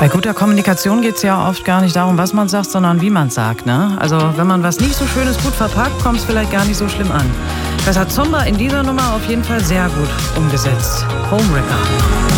Bei guter Kommunikation geht es ja oft gar nicht darum, was man sagt, sondern wie man es sagt, ne? Also wenn man was nicht so Schönes gut verpackt, kommt es vielleicht gar nicht so schlimm an. Das hat Zomba in dieser Nummer auf jeden Fall sehr gut umgesetzt. Homewrecker.